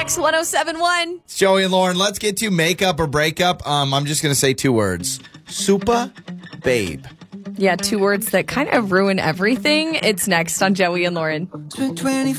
X 1071. It's Joey and Lauren. Let's get to makeup or breakup. I'm just going to say 2 words. Super babe. Yeah, 2 words that kind of ruin everything. It's next on Joey and Lauren.